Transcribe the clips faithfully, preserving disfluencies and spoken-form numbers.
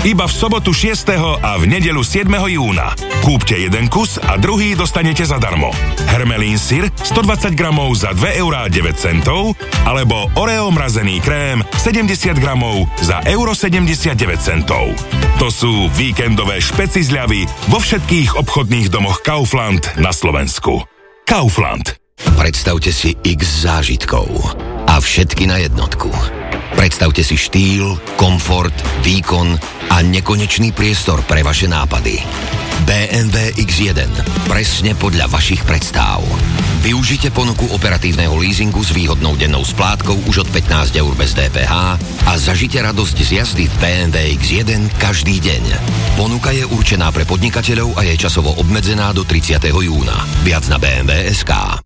Iba v sobotu šiesteho a v nedeľu siedmeho júna. Kúpte jeden kus a druhý dostanete zadarmo. Hermelín syr stodvadsať gramov za dva eurá deväť centov alebo Oreo mrazený krém sedemdesiat gramov za euro sedemdesiatdeväť centov. To sú víkendové špeci zľavy vo všetkých obchodných domoch Kaufland na Slovensku. Kaufland. Predstavte si x zážitkov a všetky na jednotku. Predstavte si štýl, komfort, výkon a nekonečný priestor pre vaše nápady. bé em vé iks jeden. Presne podľa vašich predstáv. Využite ponuku operatívneho leasingu s výhodnou dennou splátkou už od pätnásť eur bez dé pé há a zažite radosť z jazdy v bé em vé iks jeden každý deň. Ponuka je určená pre podnikateľov a je časovo obmedzená do tridsiateho júna. Viac na bé em vé bodka es ká.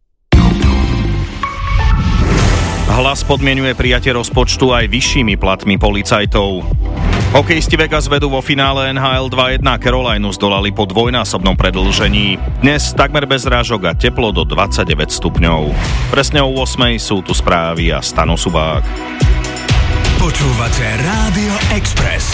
Hlas podmienuje prijatie rozpočtu aj vyššími platmi policajtov. Hokejisti Vegas vedú vo finále en há el dva jedna, Carolinu zdolali po dvojnásobnom predĺžení. Dnes takmer bez rážok a teplo do dvadsaťdeväť stupňov. Presne o ôsmej sú tu správy a Stano Subák. Počúvate Rádio Express.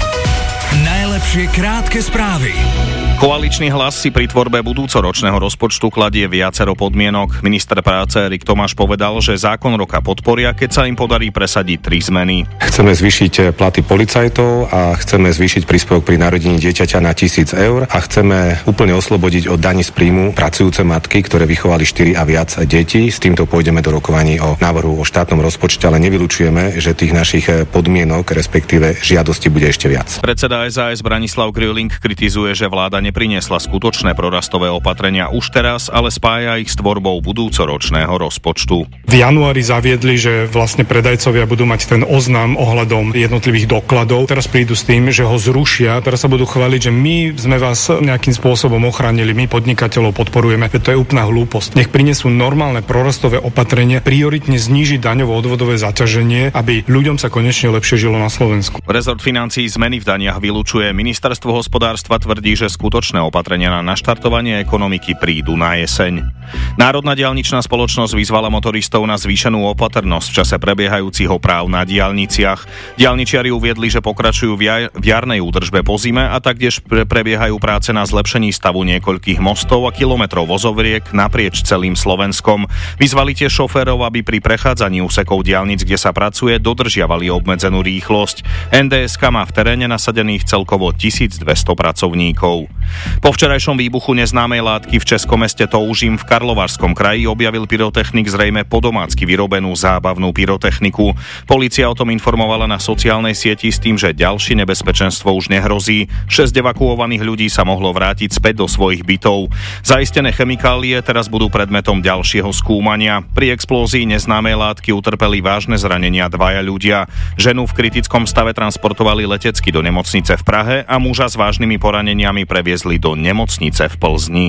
Najlepšie krátke správy. Koaličný Hlas si pri tvorbe budúcoročného rozpočtu kladie viacero podmienok. Minister práce Erik Tomáš povedal, že zákon roka podporia, keď sa im podarí presadiť tri zmeny. Chceme zvýšiť platy policajtov a chceme zvýšiť príspevok pri narodení dieťaťa na tisíc eur a chceme úplne oslobodiť od daní z príjmu pracujúce matky, ktoré vychovali štyri a viac detí. S týmto pôjdeme do rokovaní o návrhu o štátnom rozpočte, ale nevylučujeme, že tých našich podmienok, respektíve žiadosti bude ešte viac. Predseda es a es Branislav Gröling kritizuje, že vláda nepriniesla skutočné prorastové opatrenia už teraz, ale spája ich s tvorbou budúcoročného rozpočtu. V januári zaviedli, že vlastne predajcovia budú mať ten oznam ohľadom jednotlivých dokladov. Teraz prídu s tým, že ho zrušia. Teraz sa budú chváliť, že my sme vás nejakým spôsobom ochránili, my podnikateľov podporujeme. To je úplná hlúposť. Nech prinesú normálne prorastové opatrenia, prioritne znížiť daňovo-odvodové zaťaženie, aby ľuďom sa konečne lepšie žilo na Slovensku. Rezort financií zmeny v daniach vylučuje. Ministerstvo hospodárstva tvrdí, že skutočné opatrenia na naštartovanie ekonomiky prídu na jeseň. Národná diaľničná spoločnosť vyzvala motoristov na zvýšenú opatrnosť v čase prebiehajúcich oprav na diaľniciach. Diaľničiari uviedli, že pokračujú v, jar- v jarnej údržbe po zime a taktiež pre- prebiehajú práce na zlepšení stavu niekoľkých mostov a kilometrov vozovriek naprieč celým Slovenskom. Vyzvali tiež šoférov, aby pri prechádzaní úsekov diaľnic, kde sa pracuje, dodržiavali obmedzenú rýchlosť. en dé es ká má v teréne nasadených celkovo tisícdvesto pracovníkov. Po včerajšom výbuchu neznámej látky v českom meste Toužim v Karlovarskom kraji objavil pyrotechnik zrejme po domácky vyrobenú zábavnú pyrotechniku. Polícia o tom informovala na sociálnej sieti s tým, že ďalšie nebezpečenstvo už nehrozí. Šesť evakuovaných ľudí sa mohlo vrátiť späť do svojich bytov. Zaistené chemikálie teraz budú predmetom ďalšieho skúmania. Pri explózii neznámej látky utrpeli vážne zranenia dvaja ľudia. Ženu v kritickom stave transportovali letecky do nemocnice v Prahe a muža s vážnymi poraneniami previezli do nemocnice v Plzni.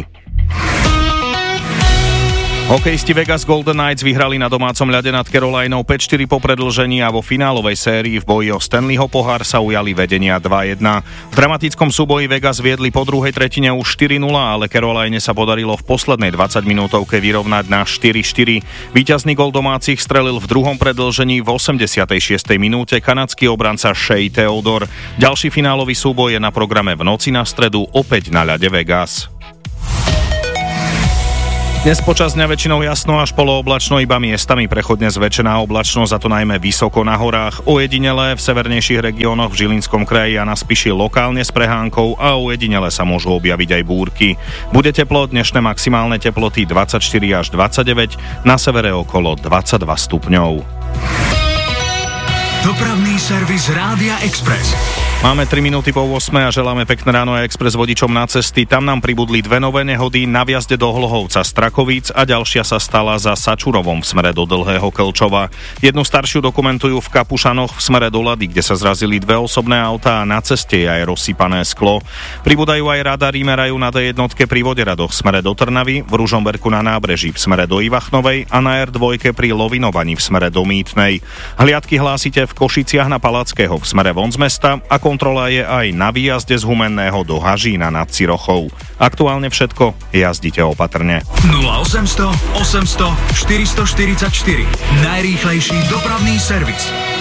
Hokejisti Vegas Golden Knights vyhrali na domácom ľade nad Carolinou päť štyri po predĺžení a vo finálovej sérii v boji o Stanleyho pohár sa ujali vedenia dva jedna. V dramatickom súboji Vegas viedli po druhej tretine už štyri nula, ale Caroline sa podarilo v poslednej dvadsaťminútovke vyrovnať na štyri štyri. Víťazný gól domácich strelil v druhom predĺžení v osemdesiatej šiestej minúte kanadský obranca Shea Theodore. Ďalší finálový súboj je na programe v noci na stredu opäť na ľade Vegas. Dnes počas dňa väčšinou jasno až polooblačno, iba miestami prechodne zväčšená oblačnosť, a to najmä vysoko na horách. Ojedinele v severnejších regiónoch v Žilinskom kraji a na Spiši lokálne s prehánkou a ojedinele sa môžu objaviť aj búrky. Bude teplo, dnešné maximálne teploty dvadsaťštyri až dvadsaťdeväť, na severe okolo dvadsaťdva stupňov. Dopravný servis Rádia Express. Máme tri minúty po ôsmej a želáme pekné ráno aj Express vodičom na cesty. Tam nám pribudli dve nové nehody na vjazde do Hlohovca z Trakovíc a ďalšia sa stala za Sačurovom v smere do Dlhého Klčova. Jednu staršiu dokumentujú v Kapušanoch v smere do Lady, kde sa zrazili dve osobné autá a na ceste je aj rozsypané sklo. Pribúdajú aj radary, merajú na dé jednotke pri Voderadoch v smere do Trnavy, v Ružomberku na nábreží v smere do Ivachnovej a na er dva pri Lovinovaní v smere do Mýtnej. Hliadky hlásite v Košiciach na Palackého v smere von z mesta a kontrola je aj na výjazde z Humenného do Hažína nad Cirochou. Aktuálne všetko, jazdite opatrne. nula osem nula nula, osemsto, štyristoštyridsaťštyri. Najrýchlejší dopravný servis.